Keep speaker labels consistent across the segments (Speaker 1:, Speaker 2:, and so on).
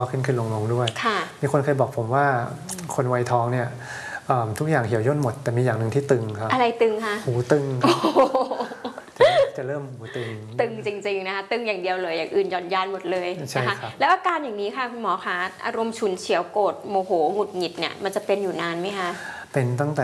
Speaker 1: ขึ้นลงด้วยมีคนเคยบอกผมว่าคนวัยทองเนี่ยทุกอย่างเหี่ยวย่นหมดแต่มีอย่างหนึ่งที่ตึงครับ
Speaker 2: อะไรตึงคะ
Speaker 1: หูตึงจะเริ่มหูตึง
Speaker 2: จริงๆนะคะตึงอย่างเดียวเลยอย่างอื่นหย่อนยานหมดเลยนะคะแล้วอาการอย่างนี้ค่ะคุณหมอคะอารมณ์ฉุนเฉียวโกรธโมโหหงุดหงิดเนี่ยมันจะเป็นอยู่นานไหมคะ
Speaker 1: เป็นตั้งแต่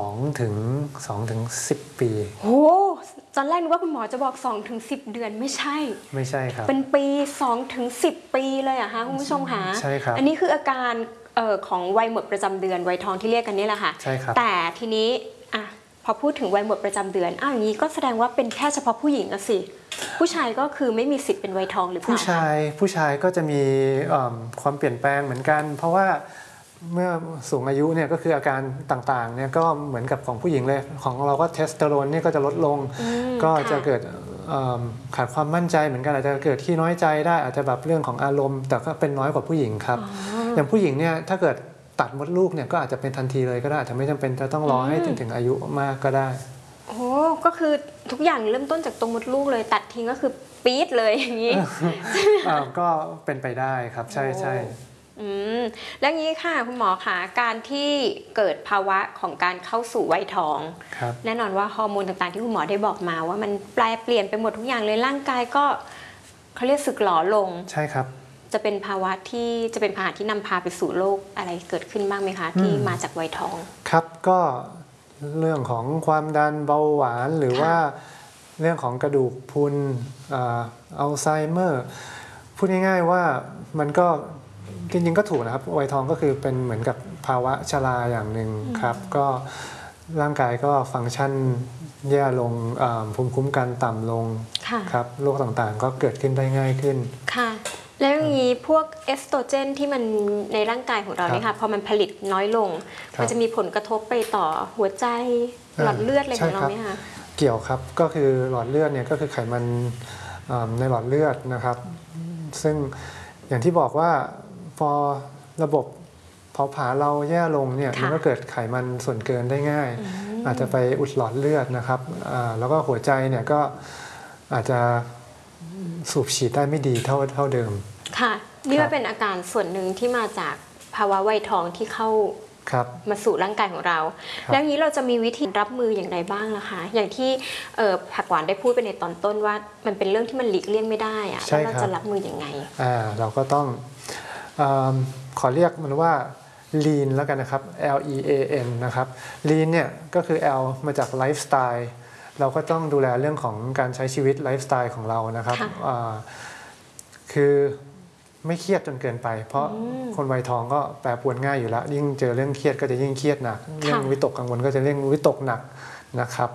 Speaker 1: 2 ถึง 10 ปี
Speaker 2: โอ้ตอนแรกนึกว่าคุณหมอจะบอก2 ถึง 10 เดือนไม่ใช่
Speaker 1: ครับ
Speaker 2: เป็นปี2 ถึง 10 ปีเลยอะคะคุณผู้ชมคะ
Speaker 1: ใช่ครับ
Speaker 2: อันนี้คืออาการของวัยหมดประจำเดือนวัยทองที่เรียกกันนี่แหละค่ะ
Speaker 1: ใช่ครับ
Speaker 2: แต่ทีนี้พอพูดถึงวัยหมดประจำเดือนอย่างนี้ก็แสดงว่าเป็นแค่เฉพาะผู้หญิงอะสิผู้ชายก็คือไม่มีสิทธิ์เป็นวัยทองหรือเปล่า
Speaker 1: ผู้ชายก็จะมีความเปลี่ยนแปลงเหมือนกันเพราะว่าเมื่อสูงอายุเนี่ยก็คืออาการต่างๆเนี่ยก็เหมือนกับของผู้หญิงเลยของเราก็เทสโทสเตอโรนนี่ก็จะลดลงก็จะเกิดขาดความมั่นใจเหมือนกันอาจจะเกิดขี้น้อยใจได้อาจจะแบบเรื่องของอารมณ์แต่ก็เป็นน้อยกว่าผู้หญิงครับอย่างผู้หญิงเนี่ยถ้าเกิดตัดมดลูกเนี่ยก็อาจจะเป็นทันทีเลยก็ได้อาจจะไม่จำเป็นจะต้องรอให้ถึงอายุมากก็ได้
Speaker 2: โอ้ก็คือทุกอย่างเริ่มต้นจากตรงมดลูกเลยตัดทิ้งก็คือปี๊ดเลยอย่างนี้
Speaker 1: ก็เป็นไปได้ครับใช่
Speaker 2: แล้วงี้ค่ะคุณหมอคะการที่เกิดภาวะของการเข้าสู่วัยทองแน่นอนว่าฮอร์โมนต่างๆที่คุณหมอได้บอกมาว่ามันแปลเปลี่ยนไปหมดทุกอย่างเลยร่างกายก็เขาเรียกสึกหรอลง
Speaker 1: ใช่ครับ
Speaker 2: จะเป็นภาวะที่จะเป็นพาหะที่นำพาไปสู่โรคอะไรเกิดขึ้นบ้างไหมคะที่มาจากวัยทอง
Speaker 1: ครับก็เรื่องของความดันเบาหวานหรือว่าเรื่องของกระดูกพรุนอัลไซเมอร์พูดง่ายๆว่ามันก็จริงๆก็ถูกนะครับวัยทองก็คือเป็นเหมือนกับภาวะชราอย่างหนึ่งครับก็ร่างกายก็ฟังก์ชันแย่ลงภูมิคุ้มกันต่ำลงครับโรคต่างๆก็เกิดขึ้นได้ง่ายขึ้น
Speaker 2: ค่ะแล้วอย่างนี้พวกเอสโตรเจนที่มันในร่างกายของเราเนี่ยค่ะพอมันผลิตน้อยลงมันจะมีผลกระทบไปต่อหัวใจหลอดเลือดอะไรของเราไหมคะ
Speaker 1: เกี่ยวครับก็คือหลอดเลือดเนี่ยก็คือไขมันในหลอดเลือดนะครับซึ่งอย่างที่บอกว่าพอระบบเผาผลาญเราแย่ลงเนี่ยมันก็เกิดไขมันส่วนเกินได้ง่ายอาจจะไปอุดหลอดเลือดนะครับแล้วก็หัวใจเนี่ยก็อาจจะสูบฉีดได้ไม่ดีเท่าเดิม
Speaker 2: ค่ะนี่ว่าเป็นอาการส่วนหนึ่งที่มาจากภาวะวัยทองที่เข้ามาสู่ร่างกายของเราแล้วนี้เราจะมีวิธีรับมืออย่างไรบ้างล่ะคะอย่างที่ผักหวานได้พูดไปในตอนต้นว่ามันเป็นเรื่องที่มันหลีกเลี่ยงไม่ได้อะแล้วเราจะรับมืออย่างไง
Speaker 1: เราก็ต้องขอเรียกมันว่า lean แล้วกันนะครับ LEAN นะครับ lean เนี่ยก็คือ L มาจากไลฟ์สไตล์เราก็ต้องดูแลเรื่องของการใช้ชีวิตไลฟ์สไตล์ของเรานะครับคือไม่เครียดจนเกินไปเพราะคนวัยทองก็แปรปรวนง่ายอยู่แล้วยิ่งเจอเรื่องเครียดก็จะยิ่งเครียดหนักเรื่องวิตกกังวลก็จะเรื่องวิตกหนักนะครับ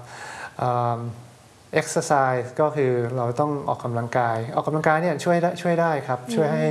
Speaker 1: exercise ก็คือเราต้องออกกำลังกายเนี่ยช่วยได้ครับช่วยให้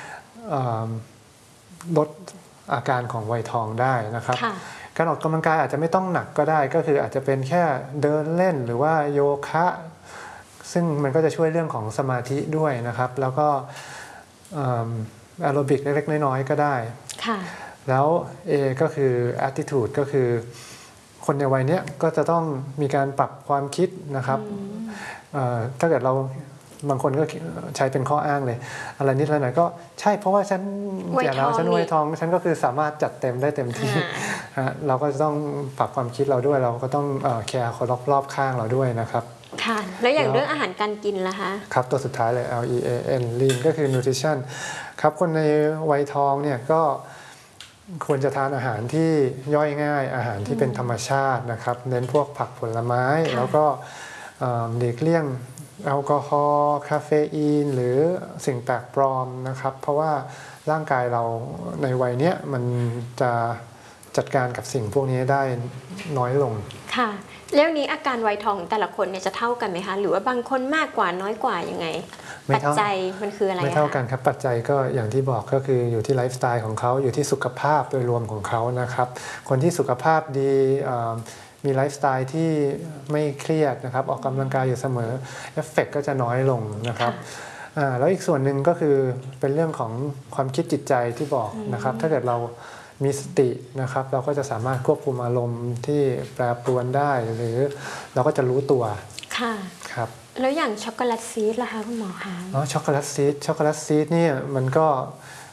Speaker 1: ลดอาการของวัยทองได้นะครับการออกกำลังกายอาจจะไม่ต้องหนักก็ได้ก็คืออาจจะเป็นแค่เดินเล่นหรือว่าโยคะซึ่งมันก็จะช่วยเรื่องของสมาธิด้วยนะครับแล้วก็แอโรบิกเล็กๆน้อยๆก็ได้แล้ว A ก็คือ attitude ก็คือคนในวัยนี้ก็จะต้องมีการปรับความคิดนะครับถ้าเกิดเราบางคนก็ใช้เป็นข้ออ้างเลยอะไรนิดอะไรหน่อยก็ใช่เพราะว่าฉันแก่แล้วฉันวัยทองฉันก็คือสามารถจัดเต็มได้เต็มที่เราก็จะต้องปรับความคิดเราด้วยเราก็ต้องแคร์คนรอบข้างเราด้วยนะครับ
Speaker 2: ค่ะแล้วอย่างเรื่องอาหารการกินล่ะคะ
Speaker 1: ครับตัวสุดท้ายเลย LEAN lean ก็คือ nutrition ครับคนในวัยทองเนี่ยก็ควรจะทานอาหารที่ย่อยง่ายอาหารที่เป็นธรรมชาตินะครับเน้นพวกผักผลไม้แล้วก็หลีกเลี่ยงแอลกอฮอล์คาเฟอีนหรือสิ่งแปลกปลอมนะครับเพราะว่าร่างกายเราในวัยนี้มันจะจัดการกับสิ่งพวกนี้ได้น้อยลง
Speaker 2: ค่ะแล้วนี้อาการวัยทองของแต่ละคนเนี่ยจะเท่ากันไหมคะหรือว่าบางคนมากกว่าน้อยกว่ายังไงปัจจัยมันคืออะไร
Speaker 1: ไม่เท่ากันครับปัจจัยก็อย่างที่บอกก็คืออยู่ที่ไลฟ์สไตล์ของเขาอยู่ที่สุขภาพโดยรวมของเขานะครับคนที่สุขภาพดีมีไลฟ์สไตล์ที่ไม่เครียดนะครับออกกำลังกายอยู่เสมอเอฟเฟกต์ก็จะน้อยลงนะครับแล้วอีกส่วนหนึ่งก็คือเป็นเรื่องของความคิดจิตใจที่บอกนะครับถ้าเกิดเรามีสตินะครับเราก็จะสามารถควบคุมอารมณ์ที่แปรปรวนได้หรือเราก็จะรู้ตัว
Speaker 2: ค่ะ
Speaker 1: ครับ
Speaker 2: แล้วอย่างช็อกโกแลตซีดล่ะคะคุณหมอคะ
Speaker 1: ช็อกโกแลตซีดนี่มันก็